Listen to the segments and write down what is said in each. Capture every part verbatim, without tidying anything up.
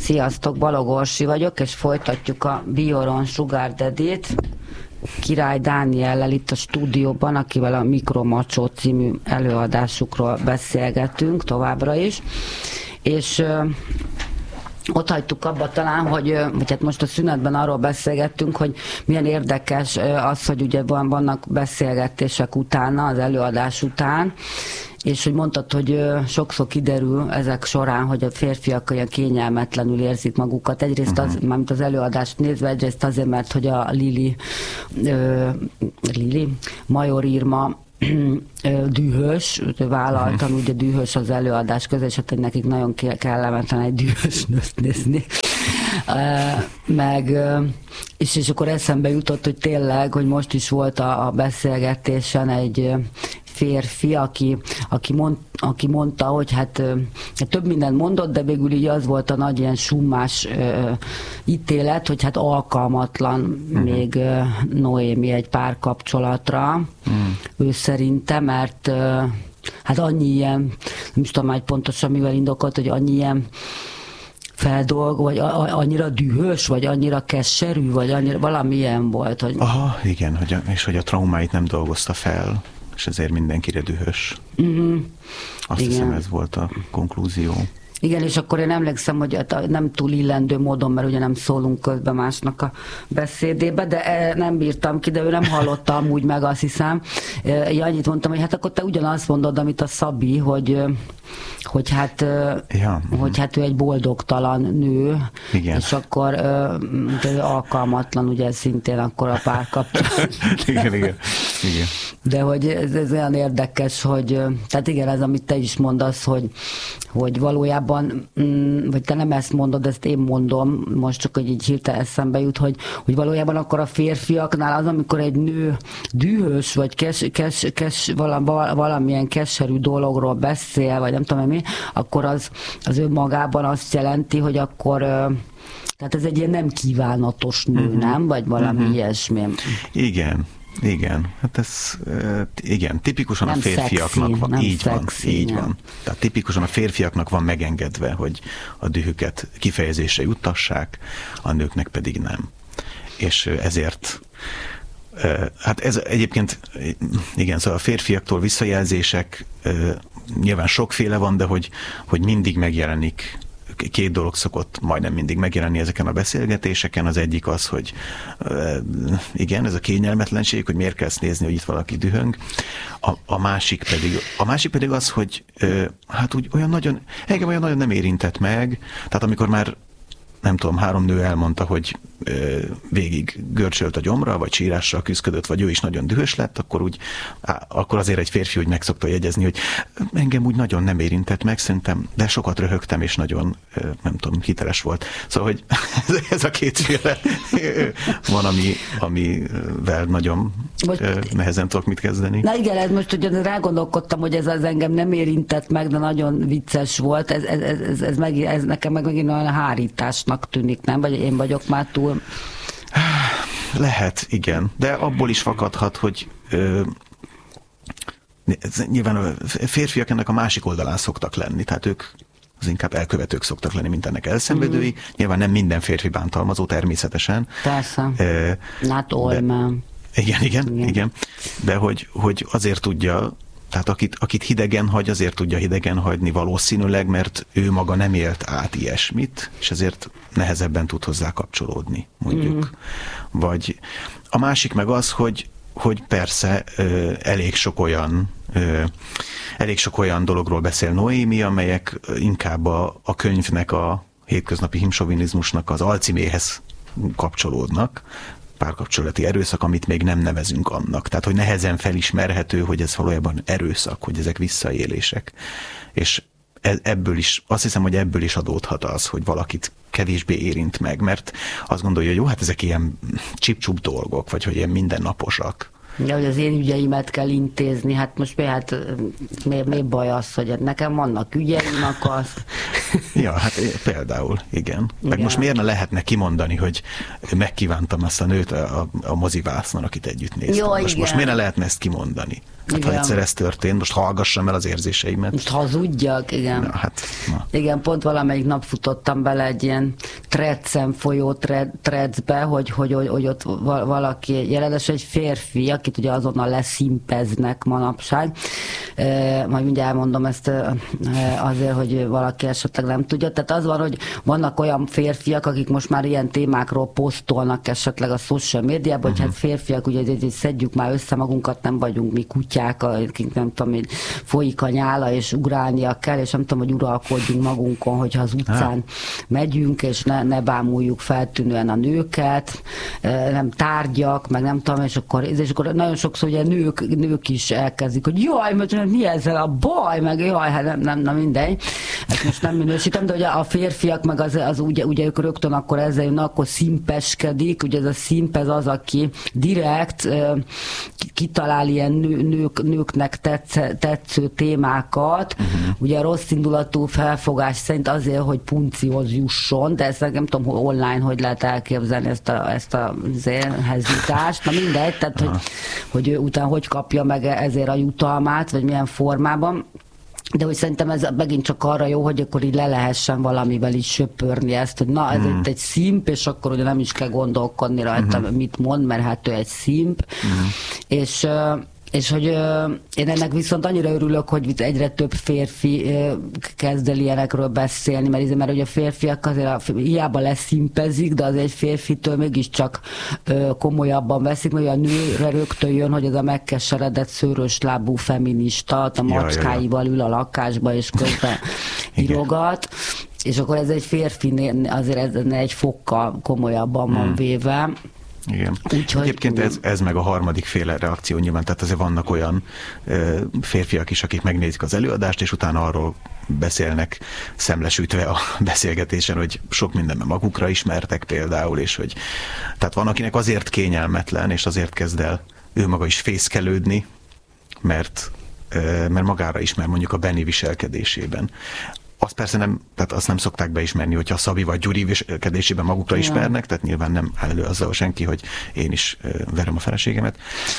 Sziasztok, Balog Orsi vagyok, és folytatjuk a Bioron Sugar Daddy-t Király Dániellel itt a stúdióban, akivel a Mikromacsó című előadásukról beszélgetünk továbbra is. És ö, ott hagytuk abba talán, hogy, vagy hát most a szünetben arról beszélgettünk, hogy milyen érdekes az, hogy ugye van, vannak beszélgetések utána, az előadás után, és hogy mondtad, hogy sokszor kiderül ezek során, hogy a férfiak olyan kényelmetlenül érzik magukat. Egyrészt az, uh-huh. mármint az előadást nézve, egyrészt azért, mert hogy a Lili, ö, Lili, Major Irma dühös, vállaltan ugye dühös az előadás közben, és hát hogy nekik nagyon kellemetlen egy dühös nőt nézni. Meg, és, és akkor eszembe jutott, hogy tényleg, hogy most is volt a, a beszélgetésen egy férfi, aki, aki, mond, aki mondta, hogy hát több mindent mondott, de végül így az volt a nagy ilyen summás uh, ítélet, hogy hát alkalmatlan uh-huh. még uh, Noémi egy párkapcsolatra. Uh-huh. Ő szerinte, mert uh, hát annyi ilyen, nem is tudom már pontosan mivel indokolt, hogy annyi ilyen feldolg, vagy a, annyira dühös, vagy annyira keserű, vagy annyira valami ilyen volt. Hogy... Aha, igen, hogy a, és hogy a traumáit nem dolgozta fel, és ezért mindenkire dühös. Uh-huh. Azt igen. hiszem, ez volt a konklúzió. Igen, és akkor én emlékszem, hogy nem túl illendő módon, mert ugye nem szólunk közben másnak a beszédébe, de nem bírtam ki, de ő nem hallotta amúgy meg, azt hiszem. Én annyit mondtam, hogy hát akkor te ugyanazt mondod, amit a Szabi, hogy, hogy, hát, ja. hogy hát ő egy boldogtalan nő, igen. és akkor alkalmatlan, ugye szintén akkor a párkapcsolat. igen, igen, igen. De hogy ez, ez olyan érdekes, hogy tehát igen, ez amit te is mondasz, hogy, hogy valójában, vagy te nem ezt mondod, ezt én mondom, most csak, hogy így hirtelen eszembe jut, hogy, hogy valójában akkor a férfiaknál az, amikor egy nő dühös, vagy kes, kes, kes, valamilyen keserű dologról beszél, vagy nem tudom mi, akkor az, az önmagában azt jelenti, hogy akkor tehát ez egy ilyen nem kívánatos nő, uh-huh. nem? Vagy valami uh-huh. ilyesmi. Igen. Igen, hát ez igen, tipikusan nem a férfiaknak szexi, van, így szexi, van, így nem. van. Tehát tipikusan a férfiaknak van megengedve, hogy a dühüket kifejezésre juttassák, a nőknek pedig nem. És ezért, hát ez egyébként, igen, szóval a férfiaktól visszajelzések nyilván sokféle van, de hogy, hogy mindig megjelenik, két dolog szokott majdnem mindig megjelenni ezeken a beszélgetéseken. Az egyik az, hogy igen, ez a kényelmetlenség, hogy miért kell ezt nézni, hogy itt valaki dühöng. A, a, másik, pedig, a másik pedig az, hogy hát úgy olyan nagyon, engem olyan nagyon nem érintett meg. Tehát amikor már nem tudom, három nő elmondta, hogy ö, végig görcsölt a gyomra, vagy sírással küzdött, vagy ő is nagyon dühös lett, akkor úgy, á, akkor azért egy férfi úgy meg szokta jegyezni, hogy engem úgy nagyon nem érintett meg, szerintem, de sokat röhögtem, és nagyon, ö, nem tudom, hiteles volt. Szóval, hogy ez a kétféle van, ami, amivel nagyon most, ö, nehezen tudok mit kezdeni. Na igen, ez most ugye rágondolkodtam, hogy ez az engem nem érintett meg, de nagyon vicces volt. Ez, ez, ez, ez, ez, meg, ez nekem meg megint olyan hárításnak tűnik, nem? Vagy én vagyok már túl... Lehet, igen. De abból is fakadhat, hogy ö, nyilván a férfiak ennek a másik oldalán szoktak lenni, tehát ők az inkább elkövetők szoktak lenni, mint ennek elszenvedői. Mm. Nyilván nem minden férfi bántalmazó, természetesen. Persze. Ö, Not all man. Igen, igen, igen, igen. De hogy, hogy azért tudja, tehát akit, akit hidegen hagy, azért tudja hidegen hagyni valószínűleg, mert ő maga nem élt át ilyesmit, és ezért nehezebben tud hozzá kapcsolódni, mondjuk. Mm. Vagy a másik meg az, hogy, hogy persze elég sok olyan elég sok olyan dologról beszél Noémi, amelyek inkább a, a könyvnek, a hétköznapi himsovinizmusnak az alcíméhez kapcsolódnak, párkapcsolati erőszak, amit még nem nevezünk annak. Tehát, hogy nehezen felismerhető, hogy ez valójában erőszak, hogy ezek visszaélések. És ebből is, azt hiszem, hogy ebből is adódhat az, hogy valakit kevésbé érint meg, mert azt gondolja, hogy jó, hát ezek ilyen csip-csup dolgok, vagy hogy ilyen mindennaposak. Ja, hogy az én ügyeimet kell intézni, hát most mi, hát, mi, mi baj az, hogy nekem vannak ügyeim, akkor azt Ja, hát például, igen. Meg igen. Most miért ne lehetne kimondani, hogy megkívántam ezt a nőt a, a mozivásznon, akit együtt néztem. Jó, most, most miért ne lehetne ezt kimondani? Hát, ha egyszer ez történt, most hallgassam el az érzéseimet. Most hazudjak, igen. Na, hát, na. Igen, pont valamelyik nap futottam bele egy ilyen threadszen folyó threadsbe, hogy, hogy, hogy, hogy ott valaki, jelenleg egy férfi, akit ugye azonnal leszimpeznek manapság. E, majd mindjárt elmondom ezt e, azért, hogy valaki esetleg nem tudja. Tehát az van, hogy vannak olyan férfiak, akik most már ilyen témákról posztolnak esetleg a social médiában, uh-huh. hogy hát férfiak, ugye hogy szedjük már össze magunkat, nem vagyunk mi kutyák, akik nem tudom, hogy folyik a nyála, és ugrálnia kell, és nem tudom, hogy uralkodjunk magunkon, hogyha az utcán ah. megyünk, és ne, ne bámuljuk feltűnően a nőket, nem tárgyak, meg nem tudom, és akkor, és akkor nagyon sokszor ugye nők, nők is elkezdik, hogy jaj, mert mi ezzel a baj, meg jaj, hát nem, nem, nem mindegy. Ezt most nem minősítem, de ugye a férfiak meg az, az ugye, ugye ők rögtön akkor ezzel jön, akkor szimpeskedik, ugye ez a szimp, ez az, aki direkt kitalál ilyen nő, nők, nőknek tetsz, tetsző témákat, uh-huh. ugye rossz indulatú felfogás szerint azért, hogy puncióhoz jusson, de ezt nem tudom, hogy online hogy lehet elképzelni ezt a, ezt a hezítást, na mindegy, tehát uh-huh. hogy, hogy ő utána hogy kapja meg ezért a jutalmát, vagy milyen formában. De hogy szerintem ez megint csak arra jó, hogy akkor így le lehessen valamivel is söpörni ezt, hogy na, ez mm. itt egy szimp, és akkor ugye nem is kell gondolkodni rajta, mm-hmm. mit mond, mert hát ő egy szimp. Mm. És... És hogy uh, én ennek viszont annyira örülök, hogy egyre több férfi uh, kezd el ilyenekről beszélni, mert, mert ugye a férfiak azért a, hiába leszimpezik, de az egy férfitől mégiscsak uh, komolyabban veszik, mert a nőre rögtön jön, hogy ez a megkeseredett szőrös lábú feminista, a macskáival ül a lakásba, és közben írogat. És akkor ez egy férfi, azért ez egy fokkal komolyabban van hmm. véve. Igen. Úgyhogy, Egyébként ez, ez meg a harmadik féle reakció nyilván, tehát azért vannak olyan ö, férfiak is, akik megnézik az előadást, és utána arról beszélnek szemlesütve a beszélgetésen, hogy sok mindenben magukra ismertek például, és hogy tehát van, akinek azért kényelmetlen, és azért kezd el ő maga is fészkelődni, mert, ö, mert magára ismer mondjuk a Benni viselkedésében. Azt persze nem, tehát azt nem szokták beismerni, hogyha a Szabi vagy Gyuri viselkedésében magukra ismernek, tehát nyilván nem áll elő azzal senki, hogy én is verem a feleségemet,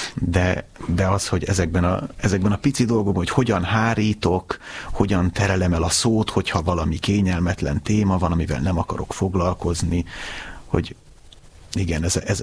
de, de az, hogy ezekben a, ezekben a pici dolgokban, hogy hogyan hárítok, hogyan terelem el a szót, hogyha valami kényelmetlen téma van, amivel nem akarok foglalkozni, hogy igen, ez, ez,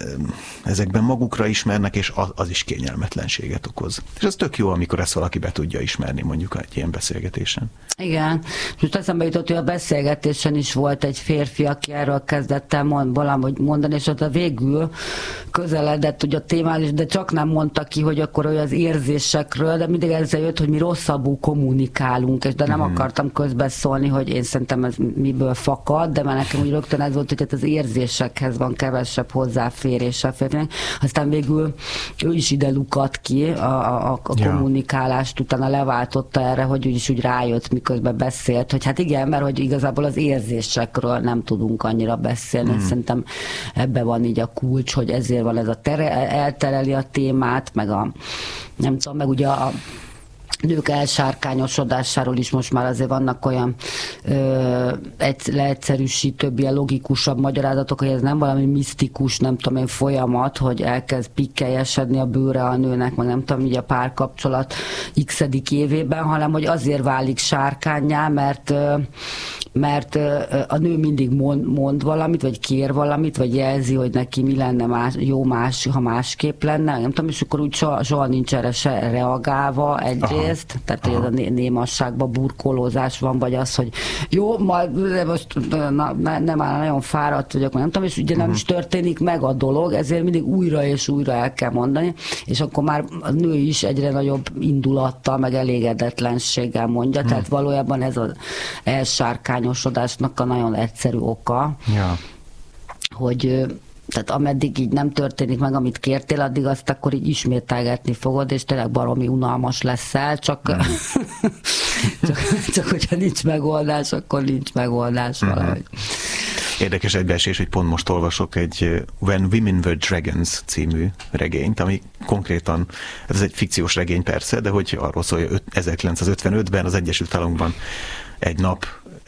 ezekben magukra ismernek, és az, az is kényelmetlenséget okoz. És ez tök jó, amikor ezt valaki be tudja ismerni, mondjuk egy ilyen beszélgetésen. Igen. Most eszembe jutott, hogy a beszélgetésen is volt egy férfi, aki erről kezdett el mond, valahogy mondani, és ott a végül közeledett ugye a témális, de csak nem mondta ki, hogy akkor olyan az érzésekről, de mindig ezzel jött, hogy mi rosszabbul kommunikálunk, és de nem hmm. akartam közbeszólni, hogy én szerintem ez miből fakad, de már nekem úgy rögtön ez volt, hogy az érzésekhez van kevesebb hozzáférése férfinek. Aztán végül ő is ide lukadt ki a, a, a ja. kommunikálást, utána leváltotta erre, hogy úgy is úgy rájött, miközben beszélt, hogy hát igen, mert hogy igazából az érzésekről nem tudunk annyira beszélni. Mm. Szerintem ebben van így a kulcs, hogy ezért van ez a tere, eltereli a témát, meg a nem tudom, meg ugye a nők elsárkányosodásáról is most már azért vannak olyan ö, egy, leegyszerűsítőbb, ilyen logikusabb magyarázatok, hogy ez nem valami misztikus, nem tudom én, folyamat, hogy elkezd pikkelyesedni a bőre a nőnek, meg nem tudom, így a párkapcsolat x-edik évében, hanem hogy azért válik sárkánnyá, mert, ö, mert ö, a nő mindig mond, mond valamit, vagy kér valamit, vagy jelzi, hogy neki mi lenne más, jó más, ha másképp lenne, nem tudom, és akkor úgy soha, soha nincs erre se reagálva egyrészt. Ezt, tehát hogy ez a némasságban burkolózás van, vagy az, hogy jó, majd most na, nem áll, nagyon fáradt vagyok, nem tudom, és ugye nem is történik meg a dolog, ezért mindig újra és újra el kell mondani, és akkor már a nő is egyre nagyobb indulattal, meg elégedetlenséggel mondja, tehát valójában ez az elsárkányosodásnak a nagyon egyszerű oka, ja. hogy tehát ameddig így nem történik meg, amit kértél, addig azt akkor így ismételgetni fogod, és tényleg baromi unalmas leszel, csak, mm. csak, csak hogyha nincs megoldás, akkor nincs megoldás mm-hmm. valahogy. Érdekes egybeesés, hogy pont most olvasok egy When Women Were Dragons című regényt, ami konkrétan, ez egy fikciós regény persze, de hogy arról szól, hogy ezerkilencszázötvenötben az Egyesült Államokban egy nap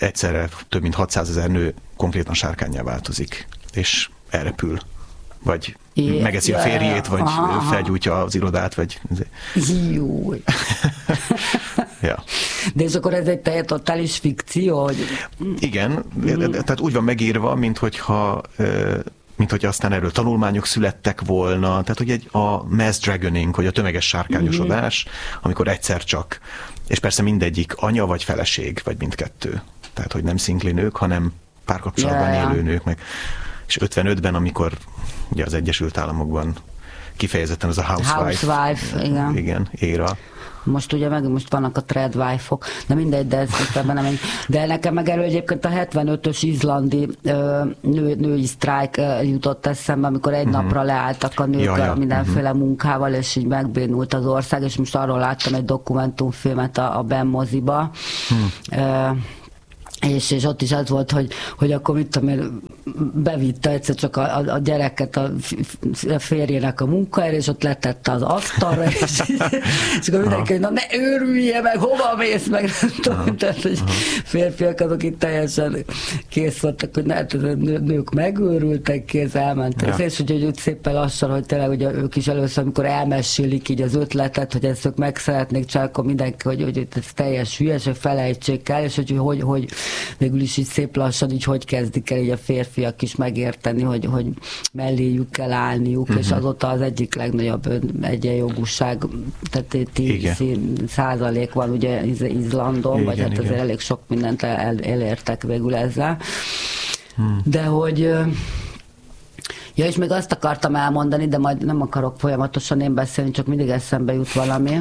egyszerre több mint hatszázezer nő konkrétan sárkánnyá változik, és elrepül. Vagy é, megeszi a férjét, vagy aha, felgyújtja az irodát, vagy... Jó. Ja. De és akkor ez egy teljes totális fikció? Hogy... Igen, mm. tehát úgy van megírva, mint hogyha, mint hogyha aztán erről tanulmányok születtek volna, tehát hogy egy, a mass dragoning, hogy a tömeges sárkányosodás, mm. amikor egyszer csak, és persze mindegyik anya vagy feleség, vagy mindkettő. Tehát, hogy nem szingli nők, hanem párkapcsolatban yeah, élő nők, meg és ötvenötben, amikor ugye az Egyesült Államokban kifejezetten az a housewife, housewife igen. igen, éra. Most ugye meg most vannak a threadwife-ok, de mindegy, de ezt ebben nem. De nekem meg elő egyébként a hetvenötös izlandi ö, nő, női sztrájk ö, jutott eszembe, amikor egy uh-huh. napra leálltak a nők ja, ja. mindenféle uh-huh. munkával, és így megbénult az ország, és most arról láttam egy dokumentumfilmet a, a Ben moziba. Uh-huh. Ö, És, és ott is az volt, hogy, hogy akkor mit tudom én, bevitte egyszer csak a, a, a gyereket a férjének a munkahelyre, és ott letette az asztalra, és, és akkor mindenki, hogy na ne őrülje meg, hova mész meg, nem tudom, tehát, hogy férfiak azok itt teljesen kész voltak, hogy ne, nők megőrültek, kész, elmentek. Ja. És hogy úgy szépen lassan, hogy tényleg ugye ők is először, amikor elmesélik így az ötletet, hogy ezt ők meg szeretnék csinálni, akkor mindenki, hogy, hogy ez teljes hülyeség, felejtsék el, és hogy, hogy, hogy végül is így szép lassan így hogy kezdik el így a férfiak is megérteni, hogy, hogy melléjük kell állniuk, uh-huh. és azóta az egyik legnagyobb egyenjogúság, tehát tíz százalék van ugye Izlandon, igen, vagy hát igen. azért elég sok mindent el, elértek végül ezzel. Hmm. De hogy ja, és még azt akartam elmondani, de majd nem akarok folyamatosan én beszélni, csak mindig eszembe jut valami.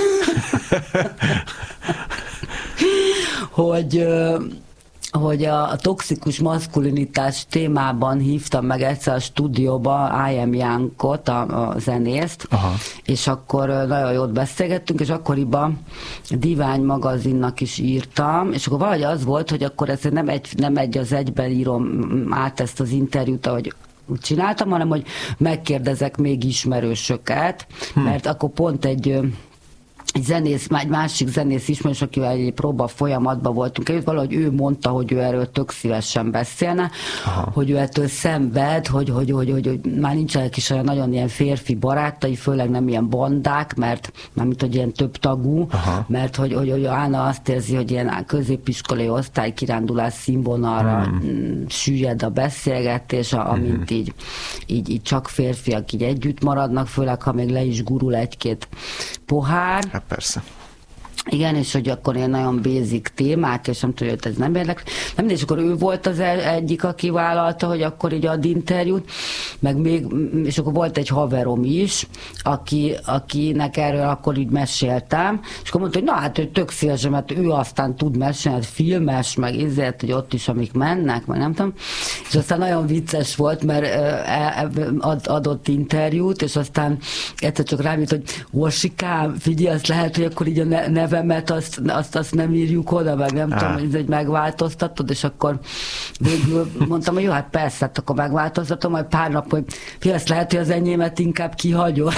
hogy, hogy a, a toxikus maszkulinitás témában hívtam meg egyszer a stúdióba I Am Young-ot, a, a zenészt, aha. és akkor nagyon jót beszélgettünk, és akkoriban Divány magazinnak is írtam, és akkor valahogy az volt, hogy akkor ez nem egy, nem egy az egyben írom át ezt az interjút, ahogy úgy csináltam, hanem hogy megkérdezek még ismerősöket, hm. mert akkor pont egy egy zenész, egy másik zenész ismerős, akivel egy próba folyamatban voltunk, és valahogy ő mondta, hogy ő erről tök szívesen beszélne, aha. hogy ő ettől szenved, hogy, hogy, hogy, hogy, hogy már nincsenek is olyan nagyon ilyen férfi barátai, főleg nem ilyen bandák, mert mármint, hogy ilyen több tagú, aha. mert hogy, hogy, hogy Ána azt érzi, hogy ilyen középiskolai osztálykirándulás színvonalra hmm. süllyed a beszélgetés, amint hmm. így, így, így csak férfiak így együtt maradnak, főleg ha még le is gurul egy-két pohár. Hát persze. Igen, és hogy akkor ilyen nagyon basic témák, és nem tudja, hogy ez nem érdekli. Nem, és akkor ő volt az egyik, aki vállalta, hogy akkor így ad interjút, meg még, és akkor volt egy haverom is, aki, akinek erről akkor így meséltem, és akkor mondta, hogy na hát, hogy tök szívesen, mert ő aztán tud mesélni, filmes, meg ezért, hogy ott is, amik mennek, meg nem tudom. És aztán nagyon vicces volt, mert adott interjút, és aztán egyszer csak rám jött, hogy Orsikám, figyelj, azt lehet, hogy akkor így a neve mert azt, azt, azt nem írjuk oda, meg nem ah. tudom, hogy megváltoztatod, és akkor végül mondtam, hogy jó, hát persze, hát akkor megváltoztatom, majd pár nap, hogy fi, azt lehet, hogy az enyémet inkább kihagyom.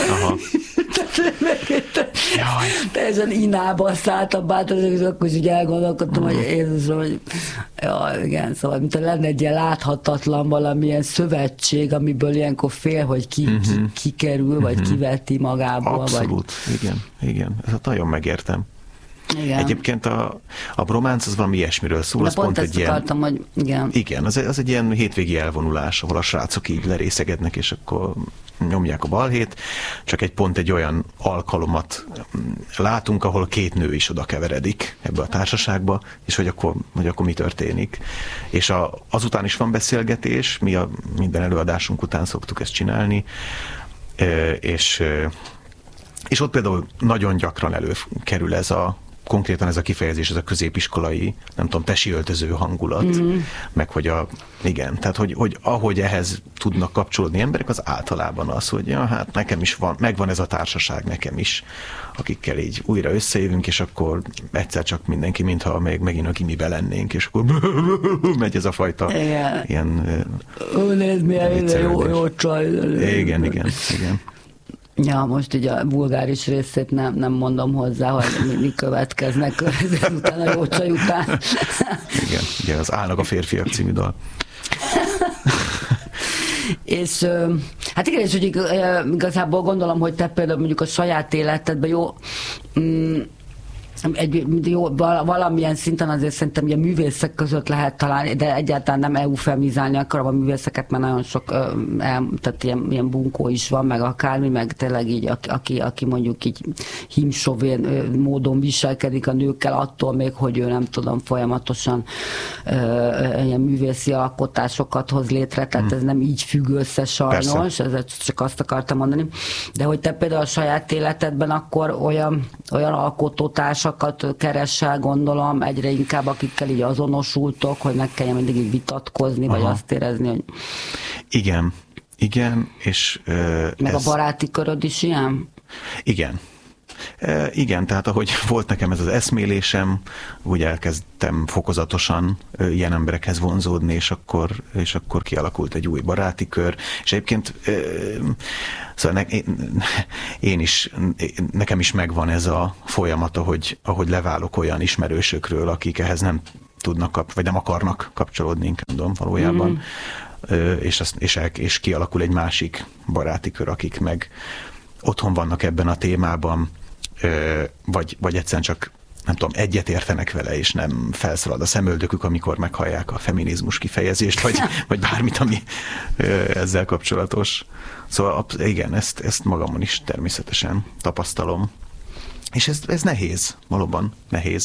Teljesen inába szálltam bátran, és akkor is így elgondolkodtam, uh-huh. hogy Jézusom, hogy ja, igen, szóval, mint lenne egy ilyen láthatatlan valamilyen szövetség, amiből ilyenkor fél, hogy ki, uh-huh. ki, ki kerül, vagy uh-huh. kiveti magából. Abszolút, vagy... igen, igen, ezt nagyon megértem. Igen. Egyébként a, a brománc az valami ilyesmiről szól. De az pont, pont ezt egy akartam, ilyen, hogy igen. Igen, az, az egy ilyen hétvégi elvonulás, ahol a srácok így lerészegednek, és akkor nyomják a balhét, csak egy pont egy olyan alkalomat látunk, ahol két nő is oda keveredik ebbe a társaságba, és hogy akkor, hogy akkor mi történik. És a, azután is van beszélgetés, mi a minden előadásunk után szoktuk ezt csinálni, és, és ott például nagyon gyakran előkerül ez a konkrétan ez a kifejezés, ez a középiskolai, nem tudom, tesi öltöző hangulat, mm-hmm. meg hogy a, igen, tehát hogy, hogy ahogy ehhez tudnak kapcsolódni emberek, az általában az, hogy ja, hát nekem is van, megvan ez a társaság nekem is, akikkel így újra összejövünk, és akkor egyszer csak mindenki, mintha még megint a gimibe lennénk, és akkor megy ez a fajta igen. ilyen Ó, nézd, milyen jó, jó csaj. Igen, igen, igen. Ja, most így a vulgáris részét nem, nem mondom hozzá, hogy mi, mi következnek ezután a jó csaj után. Igen, igen, az Állnak a férfiak című dal. És hát igen, és hogy igazából gondolom, hogy te például mondjuk a saját életedben jó, mm, egy, jó, valamilyen szinten azért szerintem ilyen művészek között lehet találni, de egyáltalán nem eufemizálni akarom a művészeket, mert nagyon sok el, tehát ilyen, ilyen bunkó is van, meg akármi, meg tényleg így, aki, aki mondjuk így hímsovén módon viselkedik a nőkkel, attól még, hogy ő nem tudom, folyamatosan ö, ilyen művészi alkotásokat hoz létre, tehát ez nem így függ össze sajnos, ez csak azt akartam mondani, de hogy te például a saját életedben akkor olyan, olyan alkotótársak keresel, gondolom, egyre inkább, akikkel így azonosultok, hogy meg kelljen mindig így vitatkozni, Aha. vagy azt érezni, hogy... Igen, igen, és... Uh, meg ez... a baráti köröd is ilyen? Igen. Uh, igen, tehát ahogy volt nekem ez az eszmélésem, úgy elkezdtem fokozatosan uh, ilyen emberekhez vonzódni, és akkor, és akkor kialakult egy új baráti kör, és egyébként uh, szóval ne, én, én is, nekem is megvan ez a folyamat, ahogy, ahogy leválok olyan ismerősökről, akik ehhez nem tudnak, kap, vagy nem akarnak kapcsolódni, inkább mondom valójában, mm. és, az, és, el, és kialakul egy másik baráti kör, akik meg otthon vannak ebben a témában, vagy, vagy egyszerűen csak nem tudom, egyet értenek vele, és nem felszalad a szemöldökük, amikor meghallják a feminizmus kifejezést, vagy, vagy bármit, ami ezzel kapcsolatos. Szóval igen, ezt, ezt magamon is természetesen tapasztalom. És ez, ez nehéz, valóban nehéz.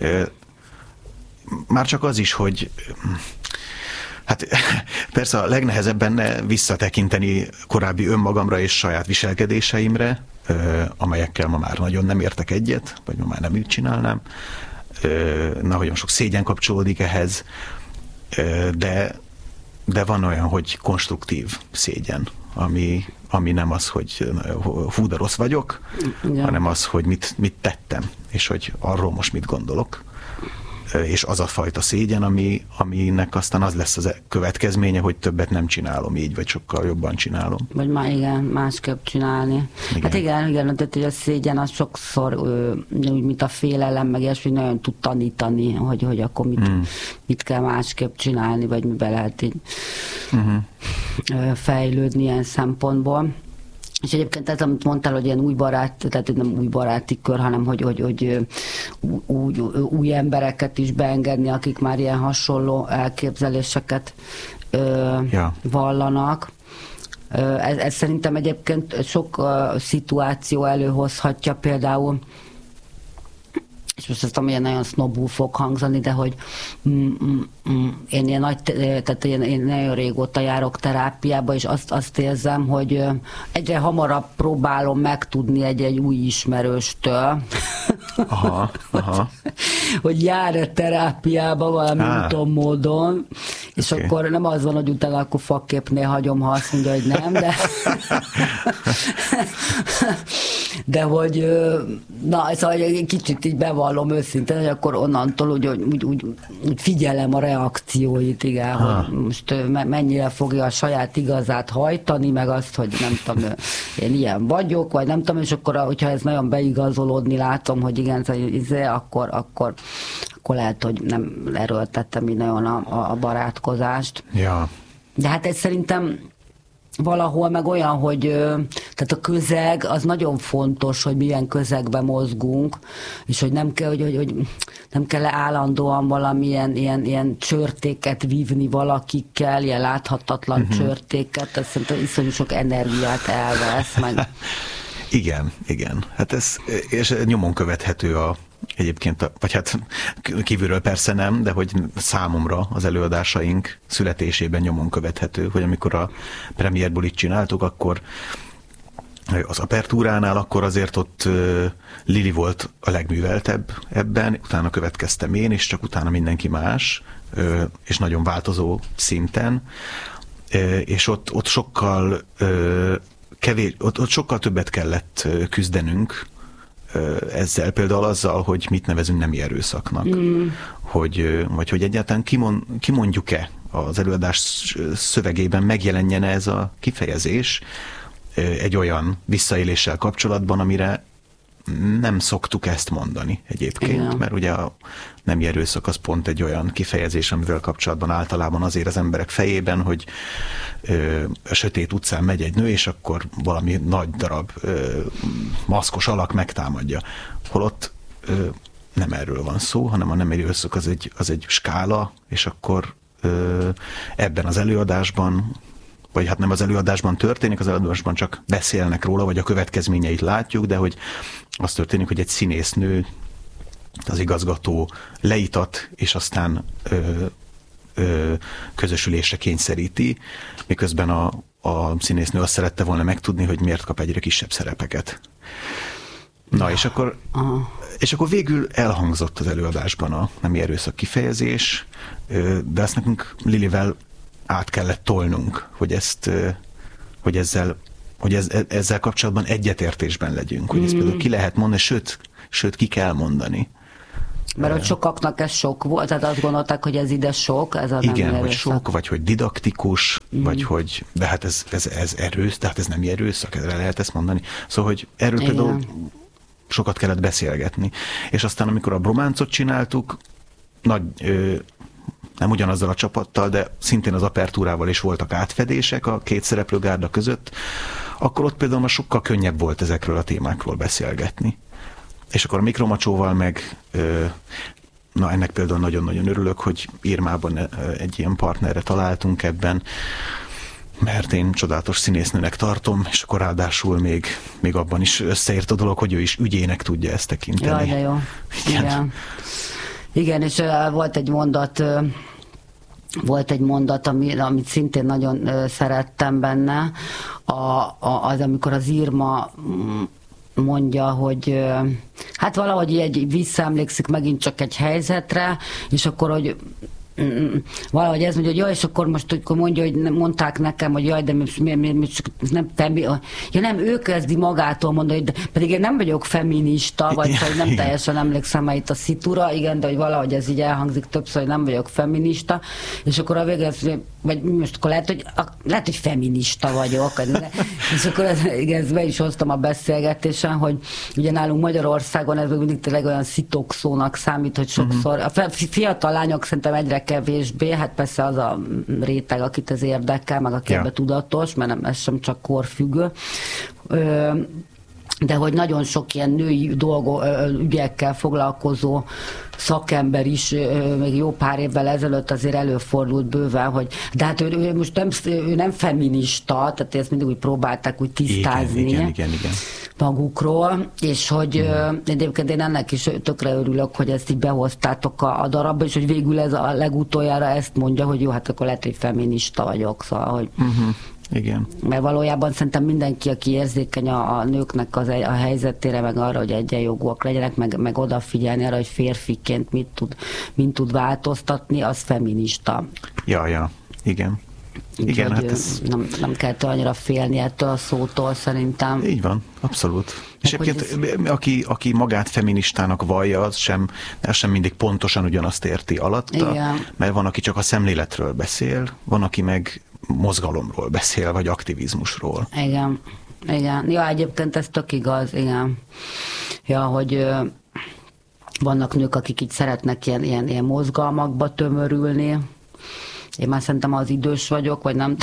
Már csak az is, hogy hát persze a legnehezebb benne visszatekinteni korábbi önmagamra és saját viselkedéseimre, amelyekkel ma már nagyon nem értek egyet, vagy ma már nem úgy csinálnám. Nagyon sok szégyen kapcsolódik ehhez, de, de van olyan, hogy konstruktív szégyen, ami, ami nem az, hogy hú, de rossz vagyok, ja. hanem az, hogy mit, mit tettem, és hogy arról most mit gondolok. És az a fajta szégyen, ami, aminek aztán az lesz az következménye, hogy többet nem csinálom így, vagy sokkal jobban csinálom. Vagy már igen, másképp csinálni. Igen. Hát igen, igen, tehát hogy a szégyen az sokszor úgy, mint a félelem, meg ilyesmi, nagyon tud tanítani, hogy, hogy akkor mit, mm. mit kell másképp csinálni, vagy mibe lehet így mm-hmm. fejlődni ilyen szempontból. És egyébként ez, amit mondtál, hogy ilyen új barát, tehát nem új baráti kör, hanem hogy, hogy, hogy új, új embereket is beengedni, akik már ilyen hasonló elképzeléseket ö, ja. vallanak. Ez, ez szerintem egyébként sok uh, szituáció előhozhatja például, és most ezt amilyen nagyon sznobul fog hangzani, de hogy mm, mm, mm, én ilyen nagy, tehát én, én nagyon régóta járok terápiába, és azt, azt érzem, hogy egyre hamarabb próbálom megtudni egy-egy új ismerőstől, aha, aha. hogy jár-e terápiába valami ah. úton, módon, és okay. akkor nem az van, hogy utána akkor fakképnél hagyom, ha azt mondja, hogy nem, de de hogy na, szóval egy kicsit így bevallom őszintén, hogy akkor onnantól úgy, úgy, úgy, úgy figyelem a reakcióit, igen, ha. hogy most mennyire fogja a saját igazát hajtani, meg azt, hogy nem tudom, én ilyen vagyok, vagy nem tudom, és akkor, hogyha ez nagyon beigazolódni látom, hogy igen, akkor, akkor, akkor lehet, hogy nem erőltettem így nagyon a, a barátkozást. Ja. De hát ez szerintem valahol meg olyan, hogy tehát a közeg az nagyon fontos, hogy milyen közegben mozgunk, és hogy nem kell, hogy, hogy, hogy nem kell állandóan valamilyen ilyen, ilyen csörtéket vívni valakikkel, ilyen láthatatlan uh-huh. csörtéket, ez szerintem iszonyú sok energiát elvesz meg. Igen, igen. Hát ez és nyomon követhető a egyébként, vagy hát kívülről persze nem, de hogy számomra az előadásaink születésében nyomon követhető, hogy amikor a Premier Bulit csináltuk, akkor az apertúránál, akkor azért ott Lili volt a legműveltebb ebben, utána következtem én, és csak utána mindenki más, és nagyon változó szinten, és ott, ott sokkal kevés, ott, ott sokkal többet kellett küzdenünk ezzel, például azzal, hogy mit nevezünk nemi erőszaknak, mm. hogy, vagy hogy egyáltalán kimond, kimondjuk-e az előadás szövegében, megjelenjen ez a kifejezés, egy olyan visszaéléssel kapcsolatban, amire nem szoktuk ezt mondani egyébként, igen. Mert ugye a nemi erőszak az pont egy olyan kifejezés, amivel kapcsolatban általában azért az emberek fejében, hogy ö, a sötét utcán megy egy nő, és akkor valami nagy darab ö, maszkos alak megtámadja. Holott ö, nem erről van szó, hanem a nemi erőszak az egy, az egy skála, és akkor ö, ebben az előadásban, vagy hát nem az előadásban történik, az előadásban csak beszélnek róla, vagy a következményeit látjuk, de hogy az történik, hogy egy színésznő, az igazgató leitat, és aztán ö, ö, közösülésre kényszeríti, miközben a, a színésznő azt szerette volna megtudni, hogy miért kap egyre kisebb szerepeket. Na, és akkor, és akkor végül elhangzott az előadásban a nemi erőszak kifejezés, de azt nekünk Lilivel át kellett tolnunk, hogy ezt, hogy ezzel, hogy ez, ezzel kapcsolatban egyetértésben legyünk, hogy mm. ezt például ki lehet mondani, sőt, sőt ki kell mondani. Mert hogy sokaknak ez sok volt, tehát azt gondolták, hogy ez ide sok, ez a nemi Igen, erőszak. vagy sok, vagy hogy didaktikus, mm. vagy hogy, de hát ez, ez, ez erősz, de hát ez nem erőszak, erre lehet ezt mondani. Szóval, hogy erről Igen. például sokat kellett beszélgetni. És aztán, amikor a brománcot csináltuk, nagy... Ö, nem ugyanazzal a csapattal, de szintén az apertúrával is voltak átfedések a két szereplőgárda között, akkor ott például már sokkal könnyebb volt ezekről a témákról beszélgetni. És akkor a Mikromacsóval meg, na ennek például nagyon-nagyon örülök, hogy Irmában egy ilyen partnerre találtunk ebben, mert én csodálatos színésznőnek tartom, és akkor ráadásul még, még abban is összeért a dolog, hogy ő is ügyének tudja ezt tekinteni. Jaj, de jó. Igen. Igen. Igen, és uh, volt egy mondat, uh, volt egy mondat, ami, amit szintén nagyon uh, szerettem benne, a, a, az, amikor az Irma mondja, hogy uh, hát valahogy egy visszaemlékszik megint csak egy helyzetre, és akkor, hogy valahogy ez mondja, hogy jaj, és akkor most akkor mondja, hogy mondták nekem, hogy jaj, de mi, mi, mi, mi nem, femi, ja nem, ő kezdi magától mondani, de pedig én nem vagyok feminista, vagy igen, hogy nem igen. teljesen emlékszem már itt a szitúra, igen, de hogy valahogy ez így elhangzik többször, hogy nem vagyok feminista, és akkor a végén, vagy most akkor lehet, hogy, lehet, hogy feminista vagyok, és akkor ez, igen, ezt be is hoztam a beszélgetésen, hogy ugye nálunk Magyarországon ez mindig tényleg olyan szitokszónak számít, hogy sokszor, a fiatal lányok szerintem egyre kevésbé, hát persze az a réteg, akit ez érdekel, meg aki ja. ebbe tudatos, mert nem, ez sem csak korfüggő. Ö, de hogy nagyon sok ilyen női dolgo, ügyekkel foglalkozó szakember is még jó pár évvel ezelőtt azért előfordult bőven, hogy de hát ő, ő most nem, ő nem feminista, tehát ezt mindig úgy próbálták úgy tisztázni igen, igen, igen, igen. magukról, és hogy mm. egyébként én ennek is tökre örülök, hogy ezt így behoztátok a, a darabba, és hogy végül ez a legutoljára ezt mondja, hogy jó, hát akkor lehet, hogy feminista vagyok, szóval, hogy mm-hmm. Igen. Mert valójában szerintem mindenki, aki érzékeny a, a nőknek az, a helyzetére, meg arra, hogy egyenjogúak legyenek, meg, meg odafigyelni arra, hogy férfiként mit tud, mit tud változtatni, az feminista. Ja, ja, igen. Úgy, igen, hát ez... nem, nem kell annyira félni ettől a szótól, szerintem. Így van, abszolút. És egyébként, ez... aki, aki magát feministának vallja, az sem, az sem mindig pontosan ugyanazt érti alatta, igen. Mert van, aki csak a szemléletről beszél, van, aki meg mozgalomról beszél, vagy aktivizmusról. Igen, igen. Ja, egyébként ez tök igaz, igen. Ja, hogy ö, vannak nők, akik így szeretnek ilyen, ilyen, ilyen mozgalmakba tömörülni. Én már szerintem az idős vagyok, vagy nem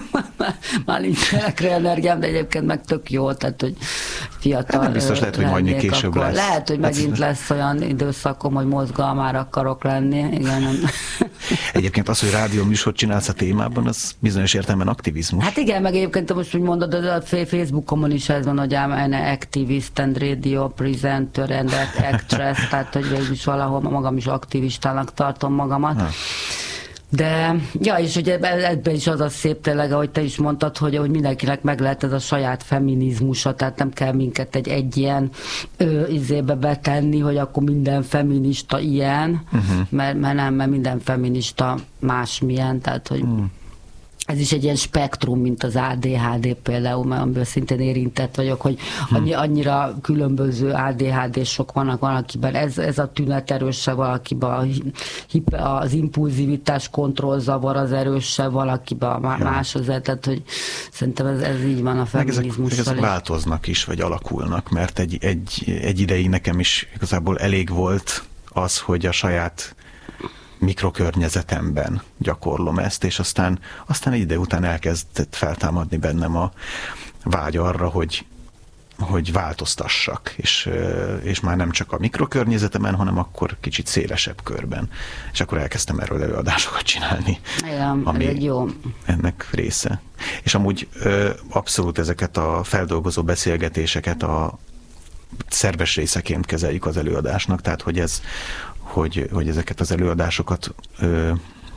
már nincs elekre energiám, de egyébként meg tök jó, tehát hogy fiatal hát biztos lehet, hogy majd még később akkor. lesz. Lehet, hogy megint lesz olyan időszakom, hogy mozgalmára akarok lenni. Igen, nem. Egyébként az, hogy rádió műsort csinálsz a témában, az bizonyos értelemben aktivizmus. Hát igen, meg egyébként most, hogy mondod, a Facebookomon is ez van, hogy I'm an activist and radio presenter and actress, tehát hogy végül is valahol magam is aktivistának tartom magamat. Ha. De, ja, és ugye ebben is az a szép tényleg, ahogy te is mondtad, hogy, hogy mindenkinek meg lehet ez a saját feminizmusa, tehát nem kell minket egy, egy ilyen ö, izébe betenni, hogy akkor minden feminista ilyen, uh-huh. mert, mert nem, mert minden feminista másmilyen, tehát hogy uh-huh. Ez is egy ilyen spektrum, mint az á dé há dé például, mert amiből szintén érintett vagyok, hogy annyi, annyira különböző á dé há désok vannak valakiben. Ez, ez a tünet erősebb, valakiben az impulzivitás kontrollzavar az erősebb, valakiben más az, tehát hogy szerintem ez, ez így van a feminizmussal. Ezek, ezek változnak is, vagy alakulnak, mert egy, egy, egy ideig nekem is igazából elég volt az, hogy a saját mikrokörnyezetemben gyakorlom ezt, és aztán, aztán egy ide után elkezdett feltámadni bennem a vágy arra, hogy, hogy változtassak, és, és már nem csak a mikrokörnyezetemen, hanem akkor kicsit szélesebb körben. És akkor elkezdtem erről előadásokat csinálni. Igen, ami ez egy jó. Ennek része. És amúgy abszolút ezeket a feldolgozó beszélgetéseket a szerves részeként kezeljük az előadásnak, tehát hogy ez Hogy, hogy ezeket az előadásokat ö,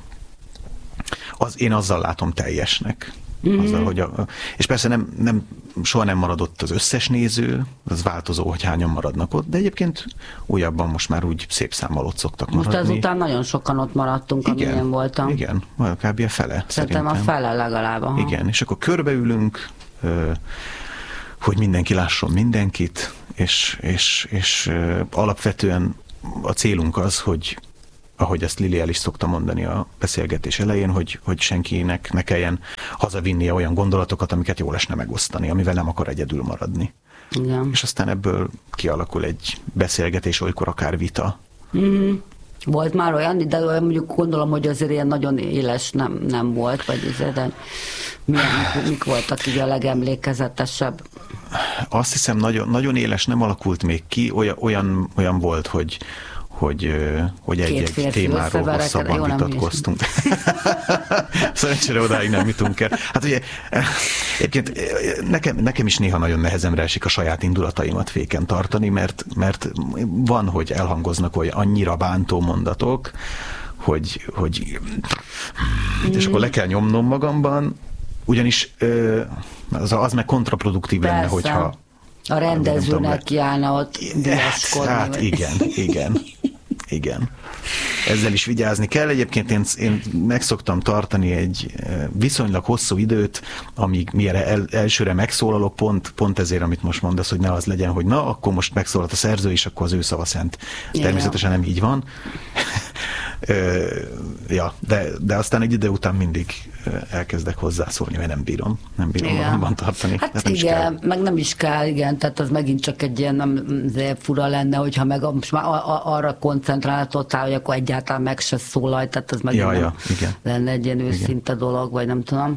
az, én azzal látom teljesnek. Mm-hmm. Azzal, hogy a, és persze nem, nem, soha nem maradott az összes néző, az változó, hogy hányan maradnak ott, de egyébként újabban most már úgy szép számmal ott szoktak most maradni. Most ezután nagyon sokan ott maradtunk, igen, amilyen voltam. Igen, kb. A fele. Szerintem a fele legalább. Aha. Igen, és akkor körbeülünk, ö, hogy mindenki lásson mindenkit, és, és, és ö, alapvetően a célunk az, hogy ahogy ezt Lili el is szokta mondani a beszélgetés elején, hogy, hogy senkinek ne kelljen hazavinnie olyan gondolatokat, amiket jól esne megosztani, amivel nem akar egyedül maradni. Igen. És aztán ebből kialakul egy beszélgetés, olykor akár vita. Mm-hmm. Volt már olyan, de olyan mondjuk gondolom, hogy azért ilyen nagyon éles nem, nem volt, vagy ez, de milyen, mik voltak így a legemlékezetesebb? Azt hiszem, nagyon, nagyon éles nem alakult még ki, olyan, olyan, olyan volt, hogy hogy, hogy egy-egy témáról hosszabban vitatkoztunk. Szerencsére odáig nem jutunk el. Hát ugye, egyébként nekem, nekem is néha nagyon nehezemre esik a saját indulataimat féken tartani, mert, mert van, hogy elhangoznak olyan annyira bántó mondatok, hogy, hogy és akkor le kell nyomnom magamban, ugyanis az, az meg kontraproduktív persze. lenne, hogyha a rendezőnek kiállna ott viaskodni. Hát igen, igen, igen. Ezzel is vigyázni kell. Egyébként én, én meg szoktam tartani egy viszonylag hosszú időt, amíg mire el, elsőre megszólalok, pont, pont ezért, amit most mondasz, hogy ne az legyen, hogy na, akkor most megszólalt a szerző, és akkor az ő szava szent. Természetesen nem így van. Ja, de, de aztán egy idő után mindig elkezdek hozzászólni, mert nem bírom, nem bírom magamban tartani. Hát nem igen, meg nem is kell, igen, tehát az megint csak egy ilyen nem, fura lenne, hogyha meg most már arra koncentráltottál, hogy akkor egyáltalán meg se szólalj, tehát az megint ja, nem ja, igen. lenne egy ilyen őszinte igen. dolog, vagy nem tudom.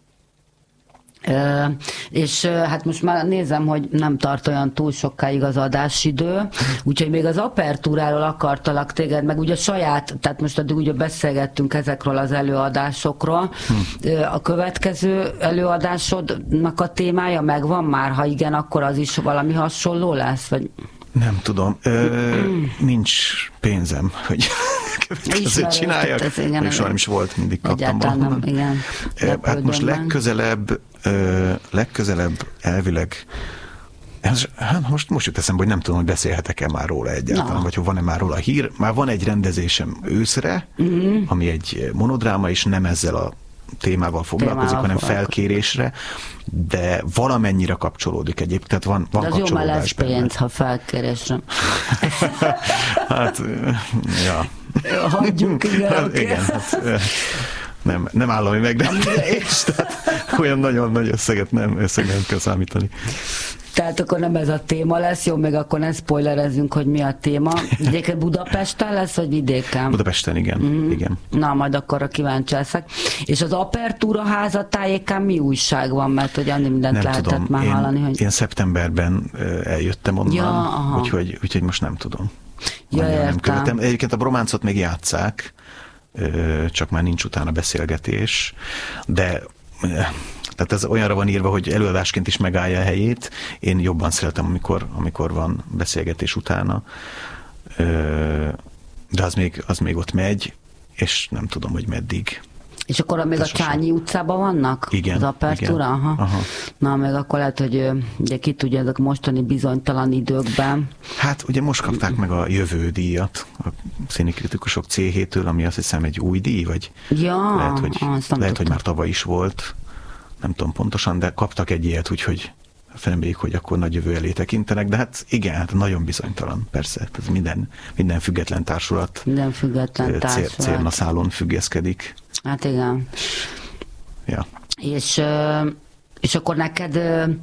Uh, és uh, hát most már nézem, hogy nem tart olyan túl sokáig az adásidő, úgyhogy még az apertúráról akartalak téged, meg ugye saját, tehát most addig ugye beszélgettünk ezekről az előadásokról. Hm. Uh, a következő előadásodnak a témája megvan már? Ha igen, akkor az is valami hasonló lesz? Vagy... Nem tudom. Ö, nincs pénzem, hogy következőt csináljak. Ez, igen, és soha nem is volt, mindig kaptam valahonnan. Igen, hát most legközelebb, ö, legközelebb elvileg, ez, hát most, most jut eszembe, hogy nem tudom, hogy beszélhetek-e már róla egyáltalán, no. vagy hogy van-e már róla hír. Már van egy rendezésem őszre, mm-hmm. ami egy monodráma, és nem ezzel a témával foglalkozik, témával hanem felkérésre, de valamennyire kapcsolódik egyébként, tehát van, van kapcsolódás benne. De az jó, már lesz pénz, ha felkérésre. Hát, ja. Hagyjuk, igen. Hát, igen, hát, nem, nem állami megrendelés, tehát olyan nagyon nagy összeget nem, összeget nem kell számítani. Tehát akkor nem ez a téma lesz, jó, még akkor ne spoilerezzünk, hogy mi a téma. Egyébként Budapesten lesz, vagy vidéken? Budapesten, igen. Mm. igen. Na, majd akkor kíváncsi leszek. És az Apertúra házatájékán mi újság van? Mert hogy annyi mindent nem lehetett tudom. már én, hallani. Hogy... Én szeptemberben eljöttem onnan, ja, úgyhogy, úgyhogy most nem tudom. Ja, nem követem. Egyébként a Brománcot még játsszák, csak már nincs utána beszélgetés, de... Tehát ez olyanra van írva, hogy előadásként is megállja a helyét. Én jobban szeretem, amikor, amikor van beszélgetés utána. De az még, az még ott megy, és nem tudom, hogy meddig. És akkor még a Csányi utcában vannak? Igen. Az apertúra? Igen. Aha. Aha. Na, meg akkor lehet, hogy ugye ki tudja ezek mostani bizonytalan időkben. Hát ugye most kapták meg a jövő díjat a színikritikusok céhétől, ami azt hiszem egy új díj, vagy ja, lehet, hogy, lehet, hogy már tavaly is volt, nem tudom pontosan, de kaptak egy ilyet, úgyhogy reméljük, hogy akkor nagy jövő elé tekintenek, de hát igen, hát nagyon bizonytalan, persze, ez minden, minden független társulat, minden független társulat. Cér, cérnaszálon függeszkedik. Hát igen. Ja. És, és akkor neked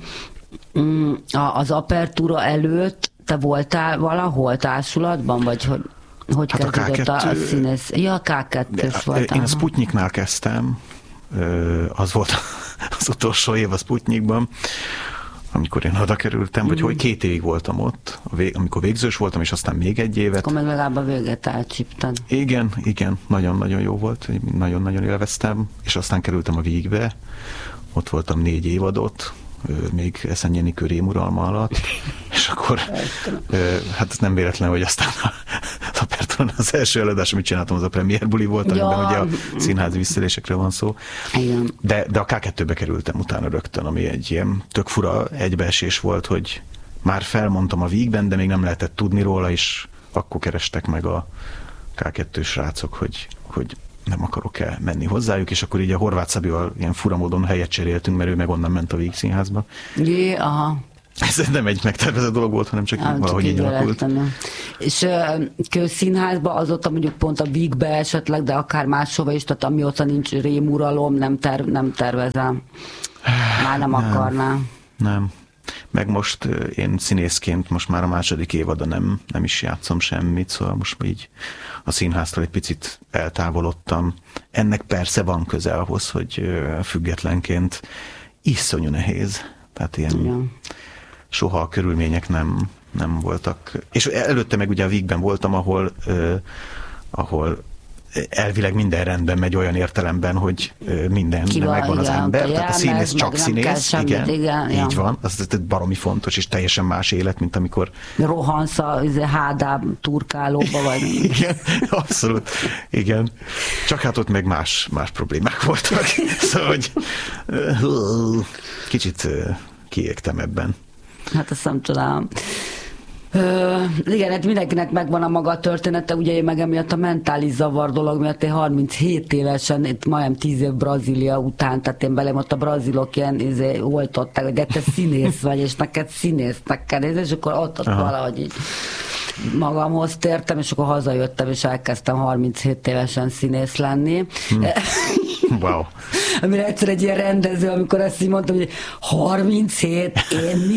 az apertúra előtt te voltál valahol társulatban, vagy hogy, hogy hát kezdődött a, a színész? Ja, a ká kettős volt. Én a Sputniknál kezdtem, az volt az utolsó év a Sputnikban, amikor én oda kerültem, vagy mm. hogy két évig voltam ott, amikor végzős voltam, és aztán még egy évet. Akkor meg legalább a véget elcsíptad. Igen, igen, nagyon-nagyon jó volt, nagyon-nagyon élveztem, és aztán kerültem a Vígbe, ott voltam négy évadot, még Eszen Jenikő rémuralma alatt, és akkor hát nem véletlen, hogy aztán az apertúrán az első előadás, amit csináltam, az a premier buli volt, amiben ja. ugye a színházi visszaélésekről van szó. Igen. De, de a ká kettőbe kerültem utána rögtön, ami egy ilyen tök fura egybeesés volt, hogy már felmondtam a Vígben, de még nem lehetett tudni róla, és akkor kerestek meg a ká kettős srácok, hogy, hogy nem akarok-e menni hozzájuk, és akkor így a Horváth Szabival ilyen fura módon helyet cseréltünk, mert ő meg onnan ment a Víg Színházba. Jé, aha. Ez nem egy megtervezett dolog volt, hanem csak ja, valahogy így alakult. És uh, közszínházban azóta mondjuk pont a Vígbe esetleg, de akár máshova is, tehát amióta nincs rémuralom, nem, ter- nem tervezem. Már nem, nem akarnám. Nem. Meg most én színészként most már a második évada nem, nem is játszom semmit, szóval most így a színháztól egy picit eltávolodtam. Ennek persze van köze ahhoz, hogy függetlenként iszonyú nehéz. Tehát ilyen ja. soha a körülmények nem, nem voltak. És előtte meg ugye a Vígben voltam, ahol, uh, ahol elvileg minden rendben megy olyan értelemben, hogy minden Ki van, megvan igen, az ember, jel, tehát a színész csak színész, semmit, igen, igen, így ja. van, az, az baromi fontos, és teljesen más élet, mint amikor rohansz a hádá turkálóba, vagy igen, abszolút, igen, csak hát ott meg más, más problémák voltak, szóval, hogy kicsit kiégtem ebben. Hát azt nem csodálom. Uh, igen, hát mindenkinek megvan a maga története, ugye én meg emiatt a mentális zavar dolog miatt én harminchét évesen, itt majdnem tíz év Brazília után, tehát én belém ott a brazilok ilyen izé, oltották, hogy de te színész vagy, és neked színésznek kell nézni, és akkor ott, ott valahogy így magamhoz tértem, és akkor hazajöttem, és elkezdtem harminchét évesen színész lenni. Hmm. Wow. Amire egyszer egy ilyen rendező, amikor ezt így mondtam, hogy harminchét, én mi?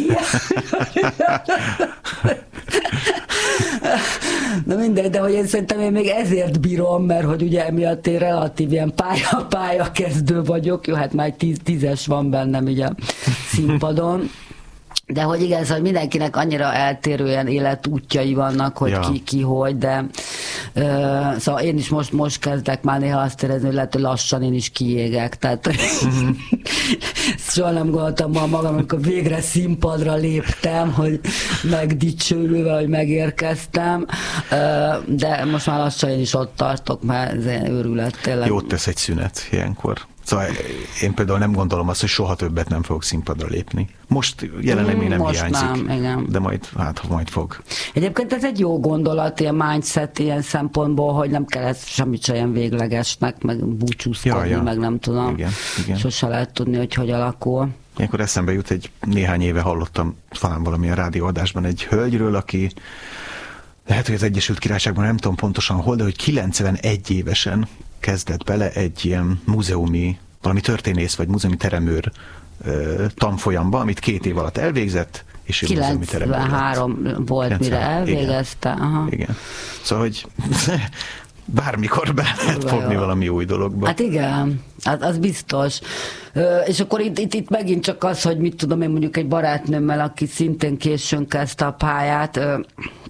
Na mindegy, de hogy én szerintem én még ezért bírom, mert hogy ugye emiatt én relatív ilyen pálya, pályakezdő vagyok, jó, hát már egy tíz, tízes van bennem ugye a színpadon. De hogy igen, szóval mindenkinek annyira eltérően életútjai vannak, hogy ja. ki, ki, hogy, de uh, szóval én is most, most kezdek már néha azt érezni, hogy lehet, hogy lassan én is kiégek, tehát mm-hmm. soha nem gondoltam ma magam, amikor végre színpadra léptem, hogy megdicsőülve, hogy megérkeztem, uh, de most már lassan én is ott tartok, mert ez ilyen őrület tényleg. Jót tesz egy szünet ilyenkor. Szóval én például nem gondolom azt, hogy soha többet nem fogok színpadra lépni. Most jelenleg még nem Most hiányzik, nem, igen. de majd, hát, majd fog. Egyébként ez egy jó gondolat, ilyen mindset ilyen szempontból, hogy nem kell ez semmit sem ilyen véglegesnek, meg búcsúzkodni, ja, ja. meg nem tudom. Igen, igen. Sose lehet tudni, hogy hogy alakul. Ilyenkor eszembe jut, egy néhány éve hallottam talán valamilyen rádióadásban egy hölgyről, aki lehet, hogy az Egyesült Királyságban nem tudom pontosan hol, de hogy kilencvenegy évesen kezdett bele egy ilyen múzeumi, valami történész vagy múzeumi teremőr uh, tanfolyamba, amit két év alatt elvégzett, és ő múzeumi teremőr lett. kilencvenhárom volt, mire elvégezte. Igen. Aha. Igen. Szóval, hogy bármikor be lehet Jó, fogni jó. valami új dologba. Hát igen, az, az biztos. Ö, és akkor itt, itt, itt megint csak az, hogy mit tudom én mondjuk egy barátnőmmel, aki szintén későn kezdte a pályát, ö,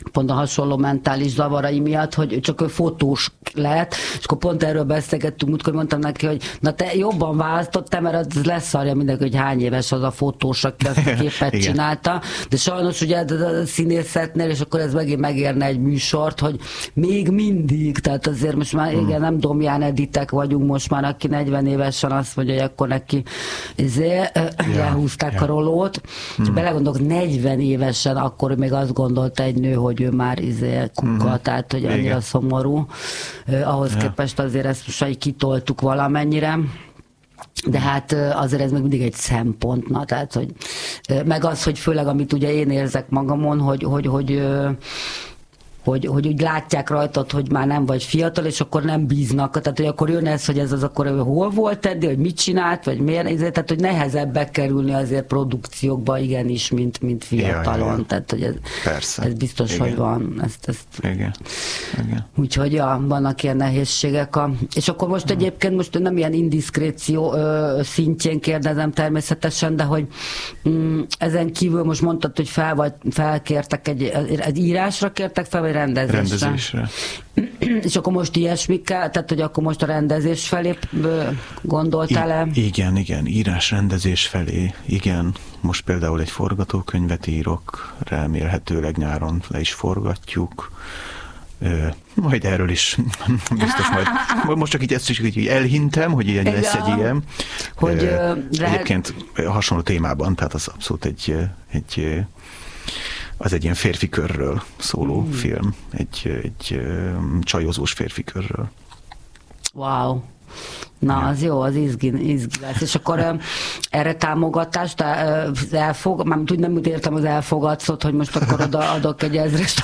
pont a hasonló mentális zavarai miatt, hogy csak ő fotós lett, és akkor pont erről beszélgettünk, múltkor mondtam neki, hogy na te jobban választottál, mert az leszarja mindenki, hogy hány éves az a fotós, aki ezt a képet csinálta, de sajnos ugye a színészetnél, és akkor ez megint megérne egy műsort, hogy még mindig, tehát azért most már igen, nem Domján Editek vagyunk most már, aki negyven évesen azt mondja, hogy akkor neki ezért ja, elhúzták ja. a rolót, és hmm. belegondolok, negyven évesen akkor még azt gondolta egy nő, hogy ő már izé kuka, mm. tehát hogy annyira igen. szomorú. Eh, ahhoz ja. képest azért ezt most így kitoltuk valamennyire. De hát azért ez még mindig egy szempont, na, tehát, hogy meg az, hogy főleg amit ugye én érzek magamon, hogy, hogy, hogy Hogy, hogy úgy látják rajtad, hogy már nem vagy fiatal, és akkor nem bíznak. Tehát, hogy akkor jön ez, hogy ez az akkor hol volt eddig, hogy mit csinált, vagy miért. Tehát, hogy nehezebb bekerülni azért produkciókba igenis, mint, mint fiatalon. Ja, ja. Tehát, hogy ez, Persze. ez biztos, igen. hogy van. Ezt, ezt. Igen. Igen. Úgyhogy ja, vannak ilyen nehézségek. A... És akkor most hmm. egyébként most nem ilyen indiszkréció ö, szintjén kérdezem természetesen, de hogy mm, ezen kívül most mondtad, hogy fel vagy, felkértek egy, egy írásra kértek fel, rendezésre. rendezésre. És akkor most ilyesmikkel, tehát hogy akkor most a rendezés felé gondoltál-e? I- igen, igen, írás rendezés felé, igen. Most például egy forgatókönyvet írok, remélhetőleg nyáron le is forgatjuk. Majd erről is biztos majd. Most csak így ezt is így elhintem, hogy ilyen lesz egy ilyen. Hogy uh, egyébként lehet... hasonló témában, tehát az abszolút egy, egy az egy ilyen férfi körről szóló mm. film, egy, egy csajozós férfi körről. Wow! Na, ja. az jó, az izgi, izgi lesz. És akkor um, erre támogatást uh, elfog, már nem úgy értem az elfogadszot, hogy most akkor oda adok egy ezrest,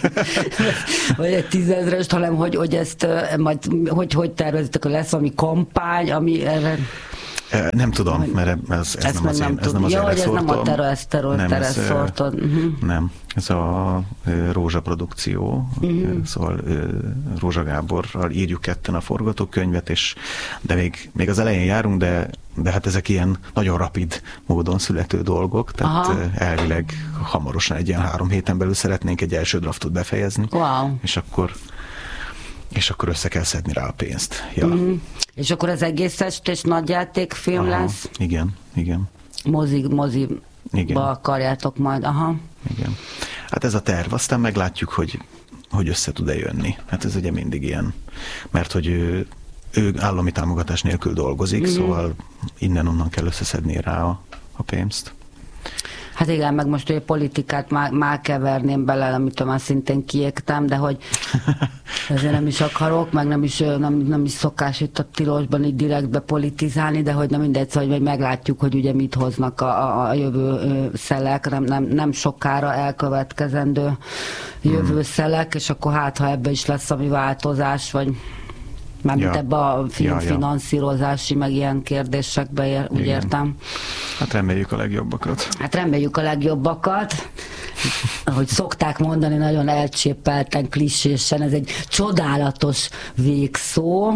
vagy egy tízezrest, hanem hogy, hogy ezt uh, majd, hogy, hogy tervezitek, hogy lesz valami kampány, ami erre... Nem tudom, mert ez, ez nem az én, ez nem az ja, én ez nem a tereszortod. Uh-huh. Nem, ez a Rózsa produkció, uh-huh. szóval Rózsa Gáborral írjuk ketten a forgatókönyvet, és de még, még az elején járunk, de, de hát ezek ilyen nagyon rapid módon születő dolgok, tehát Aha. elvileg hamarosan egy ilyen három héten belül szeretnénk egy első draftot befejezni, wow. és akkor és akkor össze kell szedni rá a pénzt. Ja. Mm. És akkor az egész estés nagyjátékfilm Aha, lesz? Igen, igen. Mozi, moziba igen. akarjátok majd, aha. Igen. Hát ez a terv, aztán meglátjuk, hogy, hogy össze tud-e jönni. Hát ez ugye mindig ilyen, mert hogy ő, ő állami támogatás nélkül dolgozik, mm. szóval innen-onnan kell összeszedni rá a, a pénzt. Hát igen, meg most egy politikát már, már keverném bele, amit már szintén kiégtem, de hogy ezért nem is akarok, meg nem is, nem, nem is szokás itt a tilosban így direktbe politizálni, de hogy nem mindegy, szóval, hogy meglátjuk, hogy ugye mit hoznak a, a, a jövő szelek, nem, nem, nem sokára elkövetkezendő jövő hmm. szelek, és akkor hát, ha ebbe is lesz ami változás, vagy mármint ja. ebbe a filmfinanszírozási, ja, ja. meg ilyen kérdésekbe, ér, úgy Igen. értem. Hát reméljük a legjobbakat. Hát reméljük a legjobbakat. Ahogy szokták mondani, nagyon elcsépelten, klisésen, ez egy csodálatos végszó.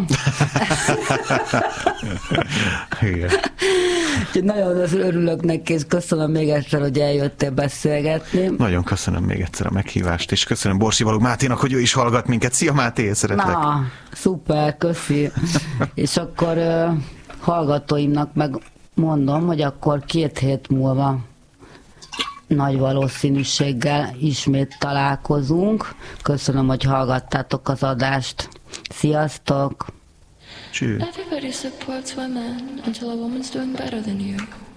Igen. Nagyon örülök neki, és köszönöm még egyszer, hogy eljöttél beszélgetni. Nagyon köszönöm még egyszer a meghívást, és köszönöm Borsi Balogh Máténak, hogy ő is hallgat minket. Szia Máté, szeretlek! Na, szuper, köszi! És akkor uh, hallgatóimnak meg mondom, hogy akkor két hét múlva nagy valószínűséggel ismét találkozunk. Köszönöm, hogy hallgattátok az adást. Sziasztok! Cső! Everybody supports women until a woman's doing better than you.